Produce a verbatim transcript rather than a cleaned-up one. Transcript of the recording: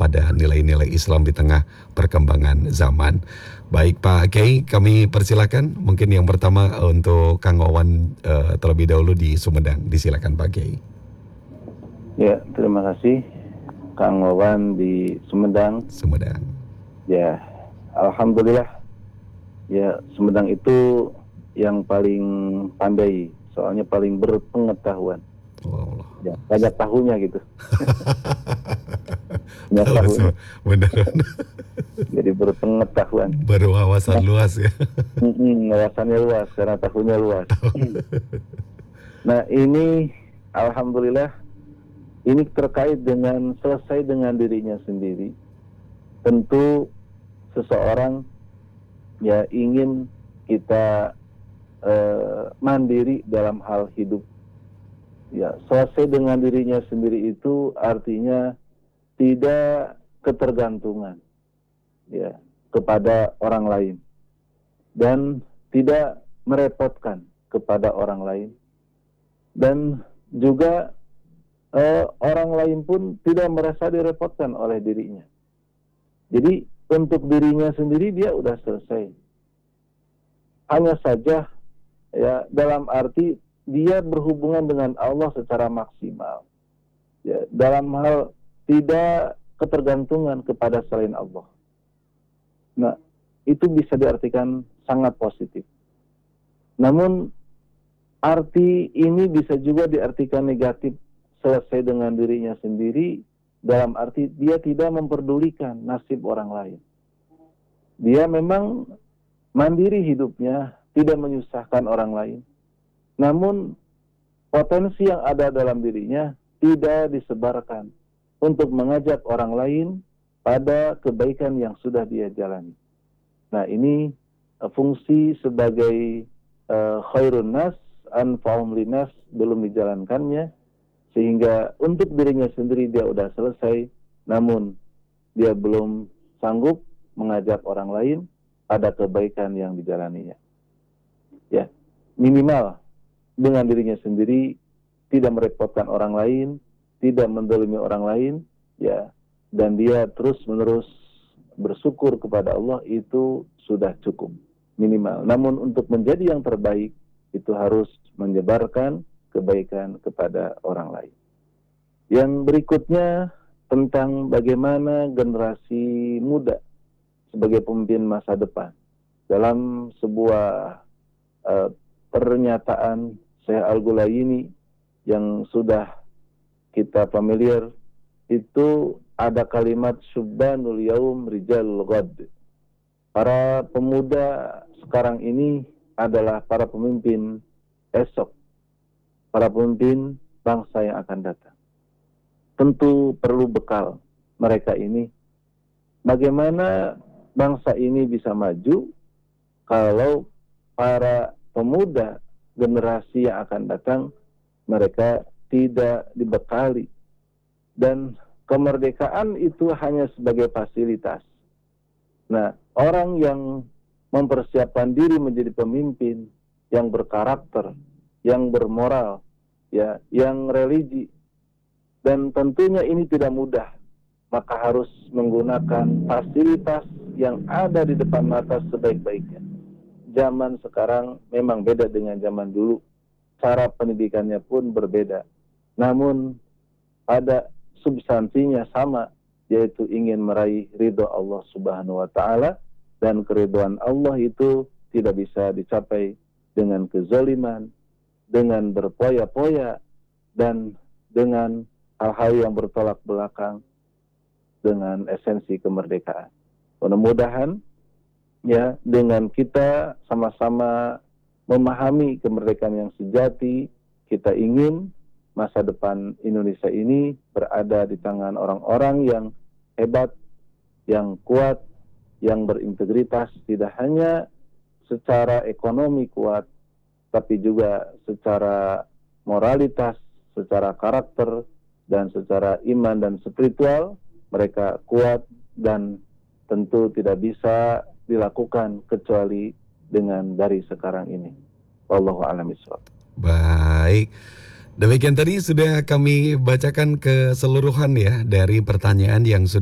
pada nilai-nilai Islam di tengah perkembangan zaman. Baik Pak Kiai, kami persilakan mungkin yang pertama untuk Kang Wawan uh, terlebih dahulu di Sumedang. Disilakan Pak Kiai. Ya, terima kasih Kang Wawan di Sumedang. Sumedang. Ya, alhamdulillah. Ya, Sumedang itu yang paling pandai, soalnya paling berpengetahuan. Oh. Ya, banyak tahunya gitu. Banyak Tahu tahunya. Benar. Jadi berpengetahuan. Berwawasan nah, luas ya. Wawasannya luas karena tahunya luas. Nah, ini alhamdulillah ini terkait dengan selesai dengan dirinya sendiri. Tentu seseorang ya ingin kita eh, mandiri dalam hal hidup. Ya, selesai dengan dirinya sendiri itu artinya tidak ketergantungan ya kepada orang lain dan tidak merepotkan kepada orang lain, dan juga eh, orang lain pun tidak merasa direpotkan oleh dirinya. Jadi untuk dirinya sendiri dia udah selesai. Hanya saja ya dalam arti dia berhubungan dengan Allah secara maksimal. Ya, dalam hal tidak ketergantungan kepada selain Allah. Nah, itu bisa diartikan sangat positif. Namun arti ini bisa juga diartikan negatif, selesai dengan dirinya sendiri dalam arti dia tidak memperdulikan nasib orang lain. Dia memang mandiri hidupnya, tidak menyusahkan orang lain. Namun potensi yang ada dalam dirinya tidak disebarkan untuk mengajak orang lain pada kebaikan yang sudah dia jalani. Nah, ini uh, fungsi sebagai uh, khairun nas anfa'um linas belum dijalankannya, sehingga untuk dirinya sendiri dia sudah selesai, namun dia belum sanggup mengajak orang lain pada kebaikan yang dijalaninya. Ya, minimal dengan dirinya sendiri tidak merepotkan orang lain, tidak mendolimi orang lain, ya, dan dia terus-menerus bersyukur kepada Allah, itu sudah cukup minimal. Namun untuk menjadi yang terbaik itu harus menyebarkan kebaikan kepada orang lain. Yang berikutnya tentang bagaimana generasi muda sebagai pemimpin masa depan. Dalam sebuah uh, pernyataan Syekh Al-Ghulaini yang sudah kita familiar, itu ada kalimat subbanul yaum rijalul ghad. Para pemuda sekarang ini adalah para pemimpin esok, para pemimpin bangsa yang akan datang. Tentu perlu bekal mereka ini. Bagaimana bangsa ini bisa maju kalau para pemuda generasi yang akan datang mereka tidak dibekali, dan kemerdekaan itu hanya sebagai fasilitas. Nah, orang yang mempersiapkan diri menjadi pemimpin yang berkarakter, yang bermoral, ya, yang religi, dan tentunya ini tidak mudah, maka harus menggunakan fasilitas yang ada di depan mata sebaik-baiknya. Zaman sekarang memang beda dengan zaman dulu. Cara pendidikannya pun berbeda. Namun ada substansinya sama, yaitu ingin meraih ridho Allah Subhanahu wa taala, dan keridhaan Allah itu tidak bisa dicapai dengan kezaliman, dengan berpoya-poya, dan dengan hal-hal yang bertolak belakang dengan esensi kemerdekaan. Mudah-mudahan ya dengan kita sama-sama memahami kemerdekaan yang sejati, kita ingin masa depan Indonesia ini berada di tangan orang-orang yang hebat, yang kuat, yang berintegritas, tidak hanya secara ekonomi kuat, tapi juga secara moralitas, secara karakter, dan secara iman dan spiritual mereka kuat, dan tentu tidak bisa dilakukan kecuali dengan dari sekarang ini. Wallahu a'lam bishawab. Baik. Demikian tadi sudah kami bacakan keseluruhan ya dari pertanyaan yang sudah